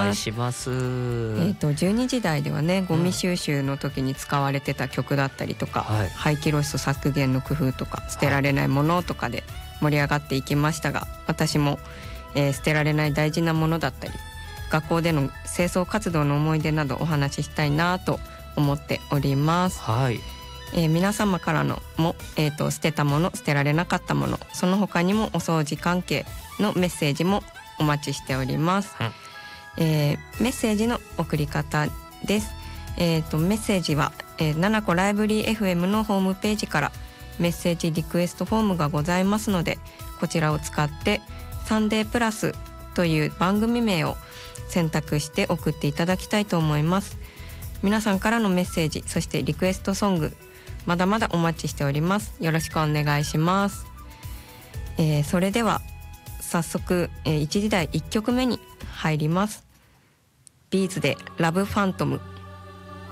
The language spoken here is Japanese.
願いします。 12時台ではね、ゴミ収集の時に使われてた曲だったりとか、廃棄ロス削減の工夫とか、捨てられないものとかで盛り上がっていきましたが、私も、捨てられない大事なものだったり、学校での清掃活動の思い出などお話ししたいなと思っております。皆様からのも、捨てたもの、捨てられなかったもの、その他にもお掃除関係のメッセージもお待ちしております。メッセージの送り方です。メッセージは、7個ライブリー FM のホームページからメッセージリクエストフォームがございますので、こちらを使ってサンデープラスという番組名を選択して送っていただきたいと思います。皆さんからのメッセージ、そしてリクエストソング、まだまだお待ちしております。よろしくお願いします。それでは早速、1時台1曲目に入ります。ビーズでラブファントム。